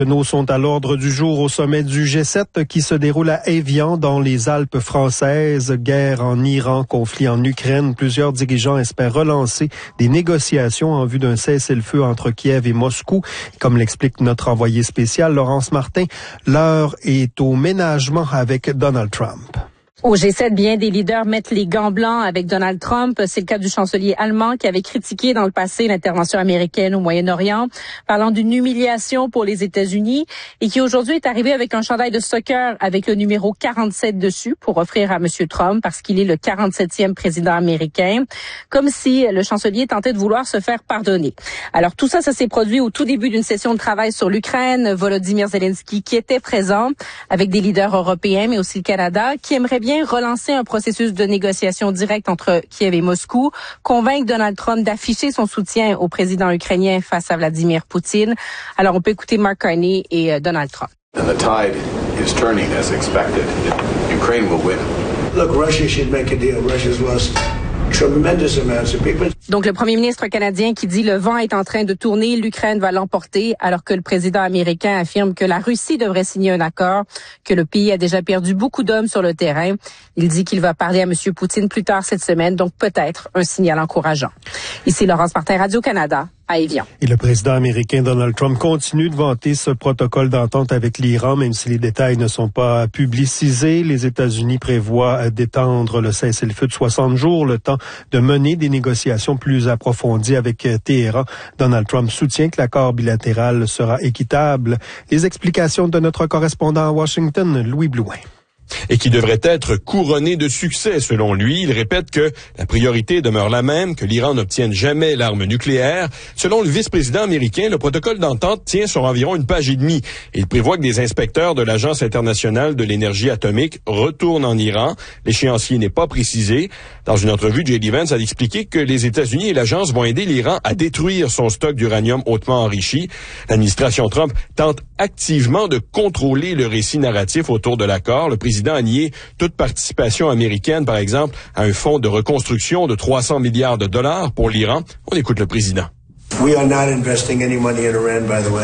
Nos sont à l'ordre du jour au sommet du G7 qui se déroule à Évian dans les Alpes françaises. Guerre en Iran, conflit en Ukraine. Plusieurs dirigeants espèrent relancer des négociations en vue d'un cessez-le-feu entre Kiev et Moscou. Comme l'explique notre envoyé spécial Laurence Martin, l'heure est au ménagement avec Donald Trump. Au G7, bien des leaders mettent les gants blancs avec Donald Trump. C'est le cas du chancelier allemand qui avait critiqué dans le passé l'intervention américaine au Moyen-Orient, parlant d'une humiliation pour les États-Unis et qui aujourd'hui est arrivé avec un chandail de soccer avec le numéro 47 dessus pour offrir à M. Trump parce qu'il est le 47e président américain, comme si le chancelier tentait de vouloir se faire pardonner. Alors tout ça s'est produit au tout début d'une session de travail sur l'Ukraine. Volodymyr Zelensky qui était présent avec des leaders européens mais aussi le Canada qui aimerait bien relancer un processus de négociation directe entre Kiev et Moscou, convaincre Donald Trump d'afficher son soutien au président ukrainien face à Vladimir Poutine. Alors, on peut écouter Mark Carney et Donald Trump. And the tide is turning as expected. Ukraine will win. Look, Russia should make a deal. Russia's lost tremendous amounts of people. Donc, le premier ministre canadien qui dit le vent est en train de tourner, l'Ukraine va l'emporter, alors que le président américain affirme que la Russie devrait signer un accord, que le pays a déjà perdu beaucoup d'hommes sur le terrain. Il dit qu'il va parler à M. Poutine plus tard cette semaine, donc peut-être un signal encourageant. Ici Laurence Martin, Radio-Canada. Et le président américain Donald Trump continue de vanter ce protocole d'entente avec l'Iran, même si les détails ne sont pas publicisés. Les États-Unis prévoient d'étendre le cessez-le-feu de 60 jours, le temps de mener des négociations plus approfondies avec Téhéran. Donald Trump soutient que l'accord bilatéral sera équitable. Les explications de notre correspondant à Washington, Louis Blouin. Et qui devrait être couronné de succès, selon lui. Il répète que la priorité demeure la même, que l'Iran n'obtienne jamais l'arme nucléaire. Selon le vice-président américain, le protocole d'entente tient sur environ une page et demie. Il prévoit que des inspecteurs de l'Agence internationale de l'énergie atomique retournent en Iran. L'échéancier n'est pas précisé. Dans une entrevue, J.D. Vance a expliqué que les États-Unis et l'agence vont aider l'Iran à détruire son stock d'uranium hautement enrichi. L'administration Trump tente activement de contrôler le récit narratif autour de l'accord. Le président a nié toute participation américaine, par exemple, à un fonds de reconstruction de 300 milliards de dollars pour l'Iran. On écoute le président. We are not investing any money in Iran, by the way.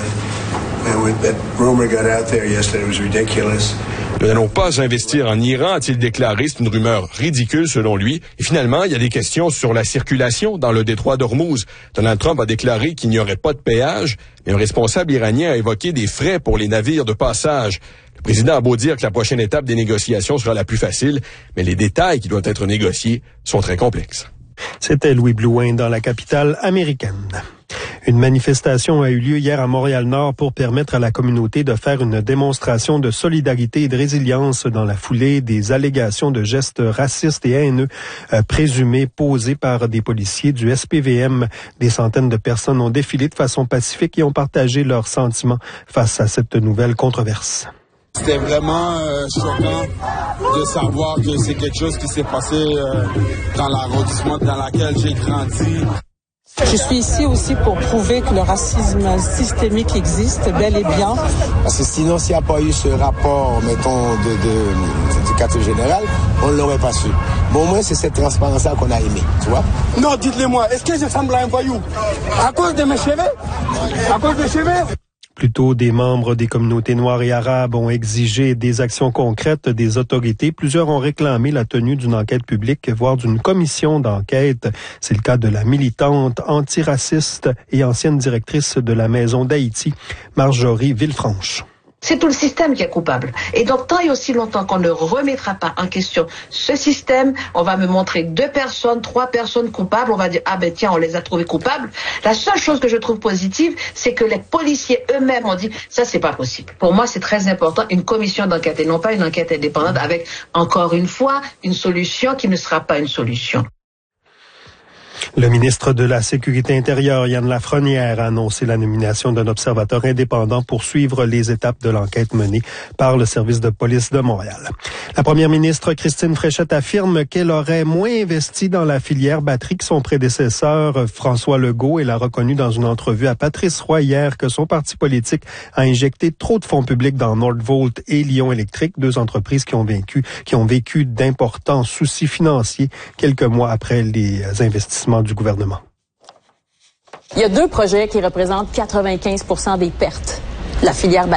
That rumor got out there yesterday. It was ridiculous. Nous n'allons pas investir en Iran, a-t-il déclaré. C'est une rumeur ridicule, selon lui. Et finalement, il y a des questions sur la circulation dans le détroit d'Ormuz. Donald Trump a déclaré qu'il n'y aurait pas de péage, mais un responsable iranien a évoqué des frais pour les navires de passage. Le président a beau dire que la prochaine étape des négociations sera la plus facile, mais les détails qui doivent être négociés sont très complexes. C'était Louis Blouin dans la capitale américaine. Une manifestation a eu lieu hier à Montréal-Nord pour permettre à la communauté de faire une démonstration de solidarité et de résilience dans la foulée des allégations de gestes racistes et haineux présumés posés par des policiers du SPVM. Des centaines de personnes ont défilé de façon pacifique et ont partagé leurs sentiments face à cette nouvelle controverse. C'était vraiment choquant de savoir que c'est quelque chose qui s'est passé dans l'arrondissement dans lequel j'ai grandi. Je suis ici aussi pour prouver que le racisme systémique existe bel et bien. Parce que sinon, s'il n'y a pas eu ce rapport, mettons, du quartier général, on ne l'aurait pas su. Bon, au moins, c'est cette transparence-là qu'on a aimée, tu vois. Non, dites-le-moi, est-ce que je ressemble à un voyou? À cause de mes cheveux? À cause des cheveux? Plus tôt, des membres des communautés noires et arabes ont exigé des actions concrètes des autorités. Plusieurs ont réclamé la tenue d'une enquête publique, voire d'une commission d'enquête. C'est le cas de la militante antiraciste et ancienne directrice de la Maison d'Haïti, Marjorie Villefranche. C'est tout le système qui est coupable. Et donc, tant et aussi longtemps qu'on ne remettra pas en question ce système, on va me montrer 2 personnes, 3 personnes coupables, on va dire, ah ben tiens, on les a trouvées coupables. La seule chose que je trouve positive, c'est que les policiers eux-mêmes ont dit, ça c'est pas possible. Pour moi, c'est très important, une commission d'enquête et non pas une enquête indépendante avec, encore une fois, une solution qui ne sera pas une solution. Le ministre de la Sécurité intérieure, Yann Lafrenière, a annoncé la nomination d'un observateur indépendant pour suivre les étapes de l'enquête menée par le service de police de Montréal. La première ministre, Christine Fréchette, affirme qu'elle aurait moins investi dans la filière batterie que son prédécesseur, François Legault. Elle a reconnu dans une entrevue à Patrice Roy hier que son parti politique a injecté trop de fonds publics dans Nordvolt et Lion Électrique, 2 entreprises qui ont vécu d'importants soucis financiers quelques mois après les investissements du gouvernement. Il y a 2 projets qui représentent 95% des pertes. la filière